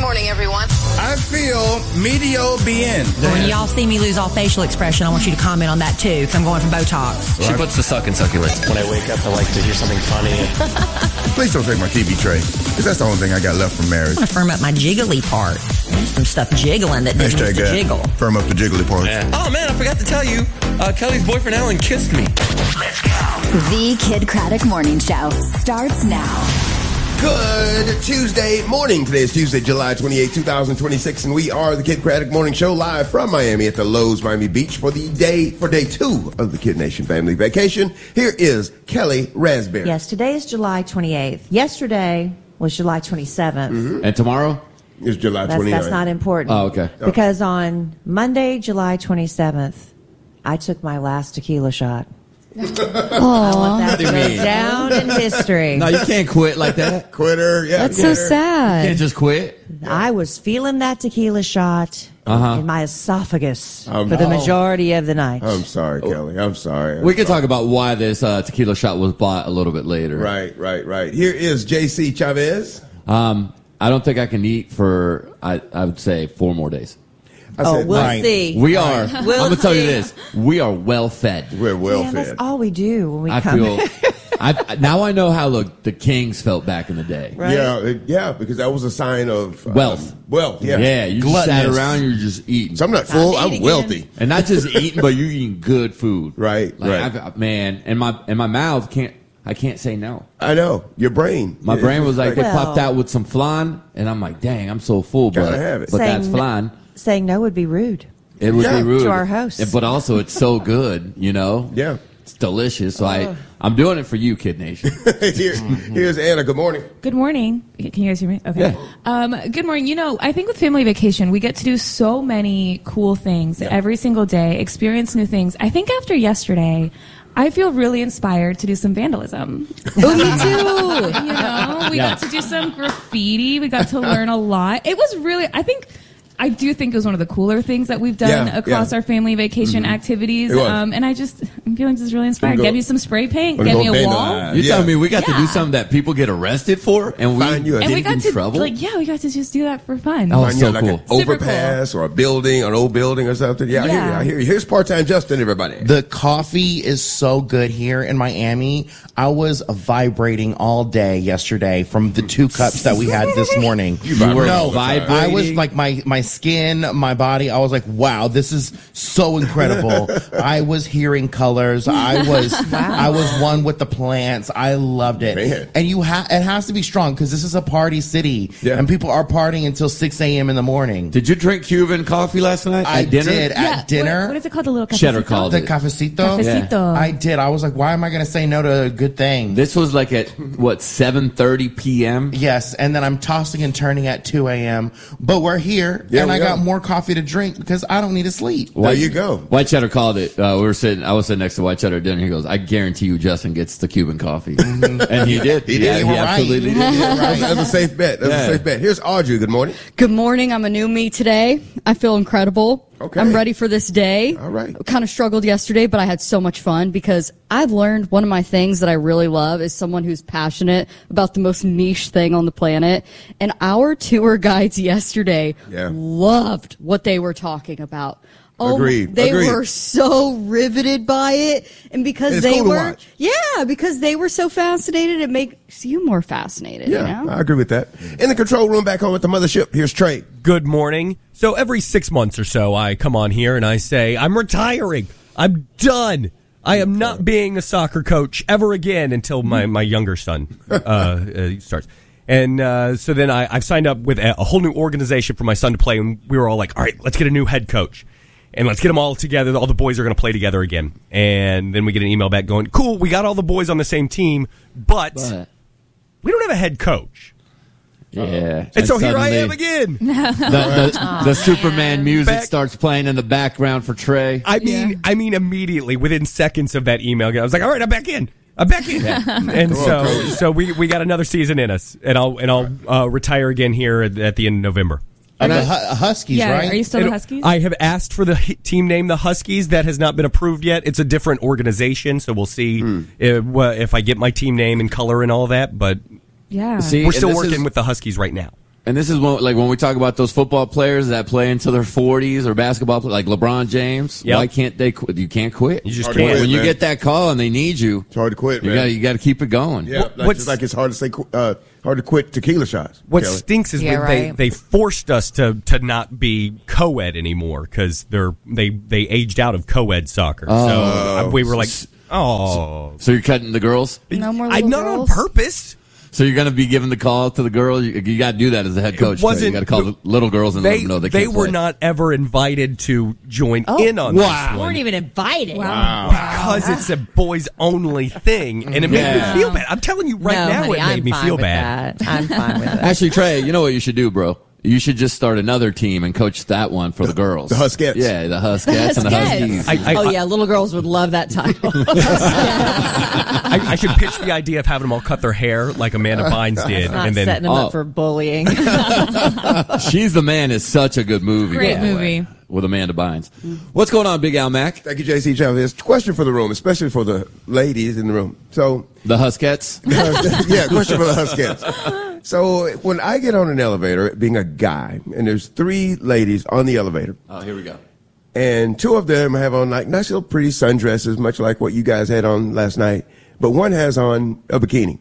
morning, everyone. I feel medio bien. When y'all see me lose all facial expression, I want you to comment on that too, because I'm going for Botox. She puts the suck in succulents. When I wake up, I like to hear something funny. Please don't take my TV tray, because that's the only thing I got left from marriage. I want to firm up my jiggly part. There's some stuff jiggling that doesn't need to jiggle. Firm up the jiggly part. Yeah. Oh, man, I forgot to tell you. Kelly's boyfriend, Alan, kissed me. Let's go. The Kid Craddock Morning Show starts now. Good Tuesday morning. Today is Tuesday, July 28, 2026, and we are the Kid Craddock Morning Show live from Miami at the Lowe's Miami Beach for day 2 of the Kid Nation Family Vacation. Here is Kelly Raspberry. Yes, today is July 28th. Yesterday was July 27th. Mm-hmm. And tomorrow? It's July 29th. That's not important. Oh, okay. Because on Monday, July 27th, I took my last tequila shot. I want that to go down in history. No, you can't quit like that. Quitter, yeah. That's so sad. You can't just quit. I was feeling that tequila shot in my esophagus for the majority of the night. I'm sorry, Kelly. I'm sorry. We can talk about why this tequila shot was bought a little bit later. Right. Here is J.C. Chavez. I don't think I can eat for, I would say, 4 more days. We'll see. We are. I'm going to tell you this. We are well fed. We're well fed. That's all we do when we I come. Now I know how the kings felt back in the day. Right? Yeah, because that was a sign of wealth. Yeah. Yeah, you just sat around, you're just eating. So I'm not full, I'm wealthy. And not just eating, but you're eating good food. Right. Man, and my mouth I can't say no. I know. Your brain. My brain was like, they popped out with some flan, and I'm like, dang, I'm so full, Gotta have it. but that's flan. Saying no would be rude. It would be rude to our hosts. But also, it's so good, you know? Yeah. It's delicious. So I'm doing it for you, Kid Nation. Here's Anna. Good morning. Good morning. Can you guys hear me? Okay. Yeah. Good morning. You know, I think with Family Vacation, we get to do so many cool things every single day, experience new things. I think after yesterday, I feel really inspired to do some vandalism. Oh, me too. You know, we got to do some graffiti. We got to learn a lot. It was really, I do think it was one of the cooler things that we've done across our family vacation activities. And I'm feeling just really inspired. Get me some spray paint. Get me a wall. You telling me we got to do something that people get arrested for, and we didn't get in trouble? we got to just do that for fun. Oh, so like cool. An overpass or a building, an old building or something. Yeah, I hear you. Here's part-time Justin, everybody. The coffee is so good here in Miami. I was vibrating all day yesterday from the 2 cups that we had this morning. You were vibrating? I was like my skin, my body. I was like, wow, this is so incredible. I was hearing colors. I was one with the plants. I loved it. Man. And it has to be strong because this is a party city, and people are partying until 6 a.m. in the morning. Did you drink Cuban coffee last night at dinner? Did at dinner. What is it called? The little cafecito? Cheddar called The it. cafecito? Cafecito. I did. I was like, why am I going to say no to a good thing? This was like at, 7:30 p.m.? Yes, and then I'm tossing and turning at 2 a.m. But we're here, and I got more coffee to drink because I don't need to sleep. There you go. White Cheddar called it. I was sitting next to White Cheddar at dinner. He goes, I guarantee you Justin gets the Cuban coffee. And he did. He did. He absolutely did. That's a safe bet. That's a safe bet. Here's Audrey. Good morning. Good morning. I'm a new me today. I feel incredible. Okay. I'm ready for this day. All right. Kind of struggled yesterday, but I had so much fun because I've learned one of my things that I really love is someone who's passionate about the most niche thing on the planet. And our tour guides yesterday loved what they were talking about. Oh, Agreed. They were so riveted by it. And because they were, because they were so fascinated, it makes you more fascinated. Yeah, you know? I agree with that. In the control room back home at the mothership, here's Trey. Good morning. So every 6 months or so, I come on here and I say, I'm retiring. I'm done. I am not being a soccer coach ever again until my younger son starts. And so then I've signed up with a whole new organization for my son to play, and we were all like, all right, let's get a new head coach. And let's get them all together. All the boys are going to play together again. And then we get an email back going, cool, we got all the boys on the same team, but we don't have a head coach. Yeah. And so here I am again. The Superman music starts playing in the background for Trey. I mean, immediately, within seconds of that email, I was like, all right, I'm back in. And so we got another season in us, and I'll retire again here at the end of November. And the Huskies, right? Are you still the Huskies? I have asked for the team name, the Huskies. That has not been approved yet. It's a different organization, so we'll see if I get my team name and color and all that. But we're still working with the Huskies right now. And this is when we talk about those football players that play into their 40s or basketball players, like LeBron James. Yep. Why can't they quit? You can't quit. You just When can't. you get that call and they need you, It's hard to quit, man. you got to keep it going. Yeah, just like it's hard to say, hard to quit tequila shots. What Kelly. stinks is when they forced us to not be co-ed anymore because they aged out of co-ed soccer. So we were like, So you're cutting the girls? No more little not girls. on purpose. So you're going to be giving the call to the girl? You got to do that as the head coach. You got to call the little girls and let them know they can't were play. not ever invited to join in on this We one. weren't even invited. Because it's a boys only thing, and it made me feel bad. I'm telling you right now, honey, it made I'm me fine feel with bad. that. I'm fine with it. Actually, Trey, you know what you should do, bro? You should just start another team and coach that one for the girls. The Huskettes. Yeah, the Huskettes and the Huskies. Little girls would love that title. I should pitch the idea of having them all cut their hair like Amanda Bynes did, Not and then setting them up for bullying. She's the Man is such a good movie. Great by the way, movie. with Amanda Bynes. What's going on, Big Al Mac? Thank you, JC Chavez. Question for the room, especially for the ladies in the room. So the Huskettes? Yeah, question for the Huskettes. So when I get on an elevator, being a guy, and there's 3 ladies on the elevator. Oh, here we go. And 2 of them have on like nice little pretty sundresses, much like what you guys had on last night. But one has on a bikini.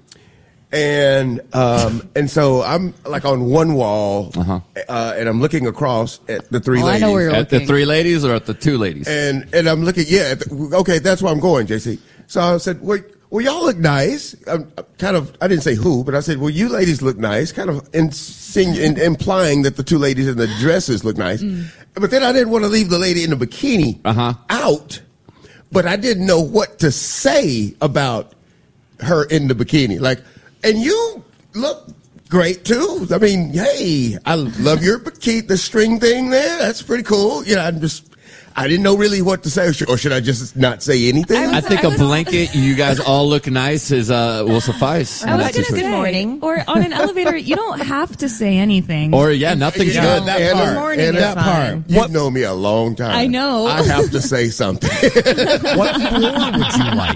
And so I'm like on one wall, and I'm looking across at the 3 ladies. I know where you're At looking. the 3 ladies or at the 2 ladies? And I'm looking, okay, that's where I'm going, JC. So I said, well, y'all look nice. I didn't say who, but I said, well, you ladies look nice, kind of implying that the 2 ladies in the dresses look nice. But then I didn't want to leave the lady in the bikini out, but I didn't know what to say about her in the bikini. Like, and you look great too. I mean, hey, I love your bikini, the string thing there. That's pretty cool. You know, I didn't know really what to say, or should I just not say anything? I think a blanket, you guys all look nice, will suffice. I was going to say, Good morning. or on an elevator, you don't have to say anything. Or, nothing's good. That part. Good morning And is that fine. part. You've known me a long time. I know. I have to say something. what floor would you like?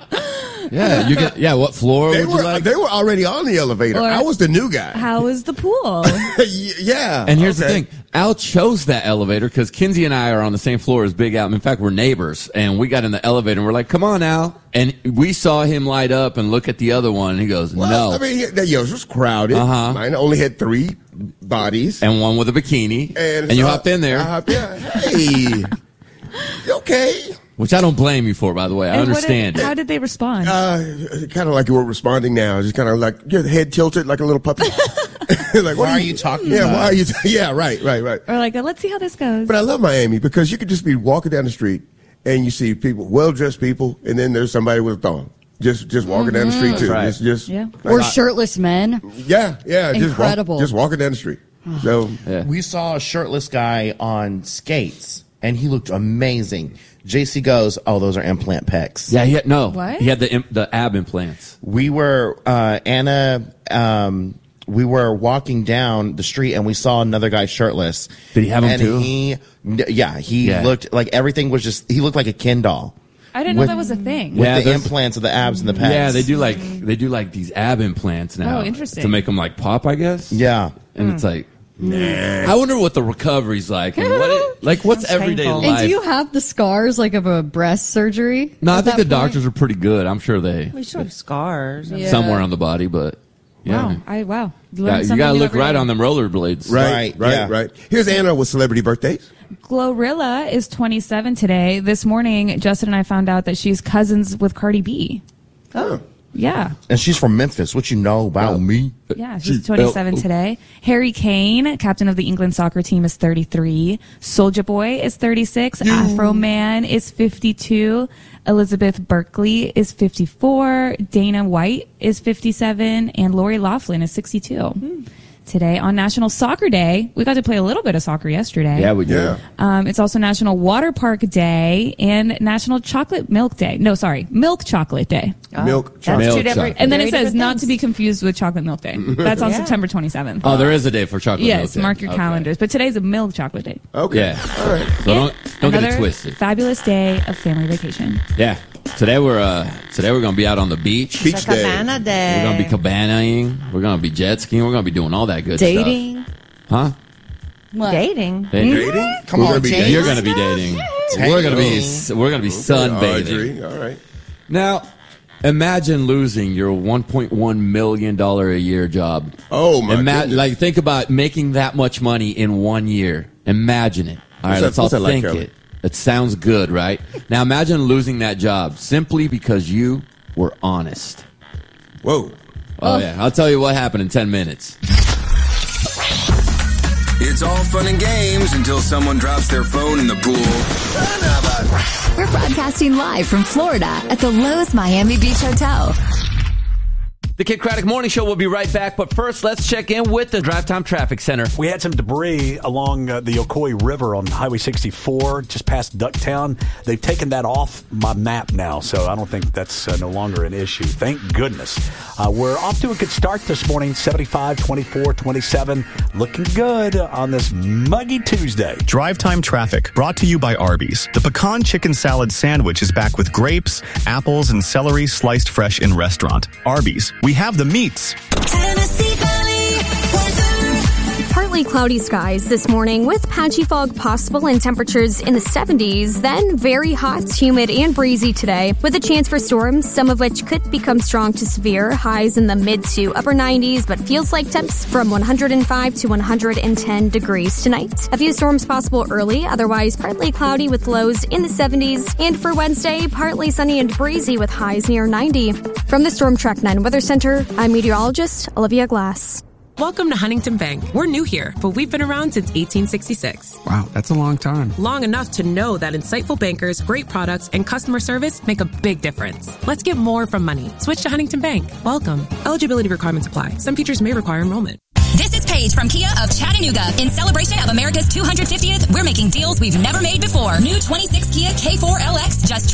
Yeah, what floor would you like? They were already on the elevator. Or- I was the new guy. How is the pool? Yeah. And here's the okay. thing. Al chose that elevator because Kinsey and I are on the same floor as Big Al. In fact, we're neighbors. And we got in the elevator and we're like, come on, Al. And we saw him light up and look at the other one. And he goes, Well, no. I mean, yours was crowded. Mine only had 3 bodies. And one with a bikini. And you so hopped in there. I hopped in. Hey. Okay. Which I don't blame you for, by the way. I And understand. how did they respond? Kind of like you were responding now. Just kind of like your head tilted like a little puppy. Like, Why are you talking Yeah, about why us? are you? Yeah, right. Or like, let's see how this goes. But I love Miami because you could just be walking down the street and you see people, well-dressed people, and then there's somebody with a thong. Just walking down the street too. Right. Just Yeah. Or shirtless men. Yeah. Incredible. Just walking down the street. So We saw a shirtless guy on skates, and he looked amazing. JC goes, oh, those are implant pecs. Yeah, What? he had the ab implants. We were, we were walking down the street, and we saw another guy shirtless. Did he have them and too? He Yeah. looked like everything was just, he looked like a Ken doll. I didn't know that was a thing. With Yeah, the there's- implants of the abs and the pecs. Yeah, they do like these ab implants now. Oh, interesting. To make them like pop, I guess. Yeah. And it's like, I wonder what the recovery's like. And what's Sounds everyday painful. life? And do you have the scars like of a breast surgery? No, I at think that the point? doctors are pretty good. I'm sure they We still have scars. Yeah. somewhere on the body, but yeah. Wow. Yeah, you gotta look right on them rollerblades. right. yeah. Here's Anna with celebrity birthdays. Glorilla is 27 today. This morning, Justin and I found out that she's cousins with Cardi B. Oh. Yeah. And she's from Memphis. What you know about me? Yeah, she's 27 today. Harry Kane, captain of the England soccer team, is 33. Soulja Boy is 36. Afro Man is 52. Elizabeth Berkley is 54. Dana White is 57. And Lori Loughlin is 62. Today on National Soccer Day, we got to play a little bit of soccer yesterday. Yeah, we do. Yeah. It's also National Water Park Day and National Chocolate Milk Day. No, sorry, Milk Chocolate Day. Milk That's chocolate. two Milk different. And then it very says different not things. to be confused with Chocolate Milk Day. That's on Yeah. September 27th. Oh, there is a day for chocolate milk Yes, day. mark your Okay. calendars. But today's a Milk Chocolate Day. Okay. Yeah. All right. So don't get Another it twisted. fabulous day of family vacation. Yeah. Today we're going to be out on the beach. Beach day. Cabana day. We're going to be cabanaing. We're going to be jet skiing. We're going to be doing all that good dating. stuff. Huh? What? Dating. Come on, Jay. You're going to be dating. We're going to be sunbathing. All right. Now, imagine losing your $1.1 million a year job. Oh, my goodness. Like, think about making that much money in 1 year. Imagine it. All right, let's all think it. It sounds good, right? Now, imagine losing that job simply because you were honest. Whoa. Oh, yeah. I'll tell you what happened in 10 minutes. It's all fun and games until someone drops their phone in the pool. We're broadcasting live from Florida at the Lowe's Miami Beach Hotel. The Kid Craddock Morning Show will be right back, but first, let's check in with the Drive Time Traffic Center. We had some debris along the Ocoee River on Highway 64, just past Ducktown. They've taken that off my map now, so I don't think that's no longer an issue. Thank goodness. We're off to a good start this morning, 75, 24, 27. Looking good on this muggy Tuesday. Drive Time Traffic, brought to you by Arby's. The pecan chicken salad sandwich is back with grapes, apples, and celery sliced fresh in restaurant. Arby's. We have the meats. Partly cloudy skies this morning with patchy fog possible and temperatures in the 70s. Then very hot, humid, and breezy today with a chance for storms, some of which could become strong to severe. Highs in the mid to upper 90s, but feels like temps from 105 to 110 degrees tonight. A few storms possible early, otherwise partly cloudy with lows in the 70s. And for Wednesday, partly sunny and breezy with highs near 90. From the Storm Track 9 Weather Center, I'm meteorologist Olivia Glass. Welcome to Huntington Bank. We're new here, but we've been around since 1866. Wow, that's a long time. Long enough to know that insightful bankers, great products, and customer service make a big difference. Let's get more from money. Switch to Huntington Bank. Welcome. Eligibility requirements apply. Some features may require enrollment. This is Paige from Kia of Chattanooga. In celebration of America's 250th, we're making deals we've never made before. New 26 Kia K4 LX, just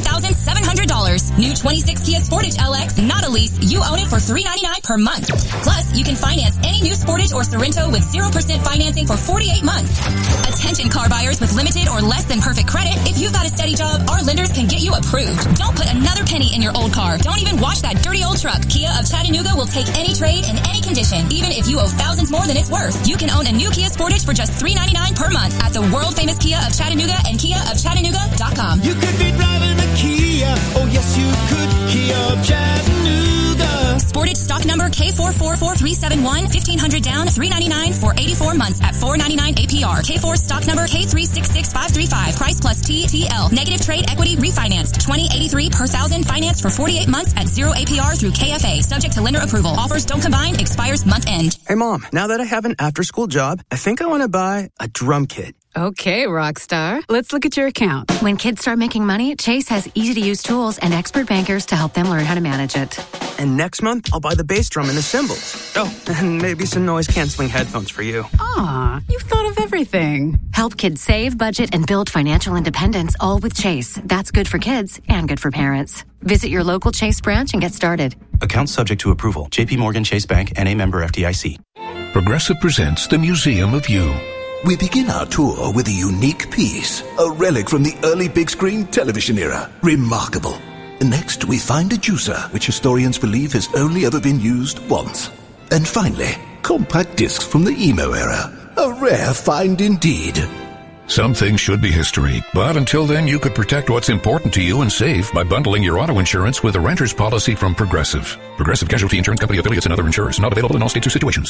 $21,700. New 26 Kia Sportage LX, not a lease. You own it for $399 per month. Plus, you can finance any new Sportage or Sorrento with 0% financing for 48 months. Attention car buyers with limited or less than perfect credit. If you've got a steady job, our lenders can get you approved. Don't put another penny in your old car. Don't even wash that dirty old truck. Kia of Chattanooga will take any trade in any condition, even if you owe thousands more than it's worth. You can own a new Kia Sportage for just $399 per month at the world-famous Kia of Chattanooga and KiaofChattanooga.com. You could be driving a Kia. Oh, yes, you could. Kia of Chattanooga. Sportage stock number K444371, $1,500 down, $399 for 84 months at $499 APR. K4 stock number K366535, price plus TTL. Negative trade equity refinanced, $20.83 per thousand, financed for 48 months at 0 APR through KFA. Subject to lender approval. Offers don't combine, expires month end. Hey, Mom, now that I have an after-school job, I think I want to buy a drum kit. Okay, Rockstar. Let's look at your account. When kids start making money, Chase has easy-to-use tools and expert bankers to help them learn how to manage it. And next month, I'll buy the bass drum and the cymbals. Oh, and maybe some noise-canceling headphones for you. Aw, you've thought of everything. Help kids save, budget, and build financial independence, all with Chase. That's good for kids and good for parents. Visit your local Chase branch and get started. Account subject to approval. J.P. Morgan Chase Bank, N.A. member FDIC. Progressive presents The Museum of You. We begin our tour with a unique piece, a relic from the early big screen television era. Remarkable. Next, we find a juicer, which historians believe has only ever been used once. And finally, compact discs from the emo era. A rare find indeed. Some things should be history, but until then, you could protect what's important to you and save by bundling your auto insurance with a renter's policy from Progressive. Progressive Casualty Insurance Company affiliates and other insurers. Not available in all states or situations.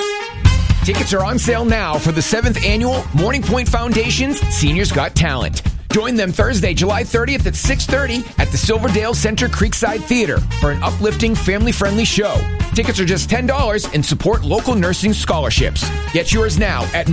Tickets are on sale now for the 7th annual Morning Point Foundation's Seniors Got Talent. Join them Thursday, July 30th at 6:30 at the Silverdale Center Creekside Theater for an uplifting, family-friendly show. Tickets are just $10 and support local nursing scholarships. Get yours now at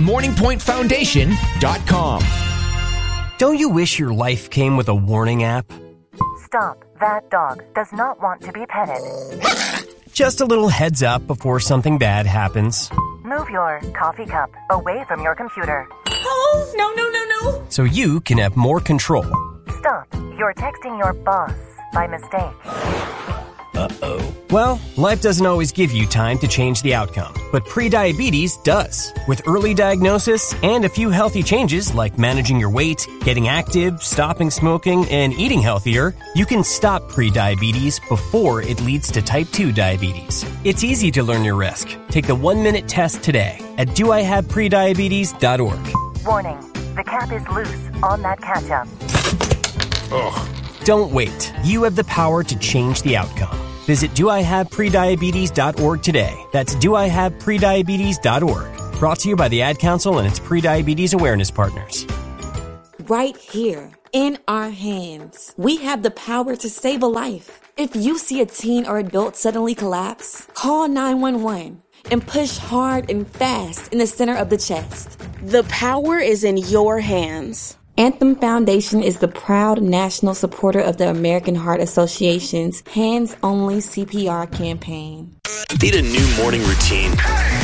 morningpointfoundation.com. Don't you wish your life came with a warning app? Stop. That dog does not want to be petted. Just a little heads up before something bad happens. Move your coffee cup away from your computer. Oh, no. So you can have more control. Stop. You're texting your boss by mistake. Uh-oh. Well, life doesn't always give you time to change the outcome, but prediabetes does. With early diagnosis and a few healthy changes like managing your weight, getting active, stopping smoking, and eating healthier, you can stop prediabetes before it leads to type 2 diabetes. It's easy to learn your risk. Take the 1-minute test today at doihaveprediabetes.org. Warning, the cap is loose on that catch-up. Ugh. Don't wait. You have the power to change the outcome. Visit doihaveprediabetes.org today. That's doihaveprediabetes.org. Brought to you by the Ad Council and its Prediabetes Awareness Partners. Right here, in our hands, we have the power to save a life. If you see a teen or adult suddenly collapse, call 911 and push hard and fast in the center of the chest. The power is in your hands. Anthem Foundation is the proud national supporter of the American Heart Association's Hands Only CPR campaign. Need a new morning routine?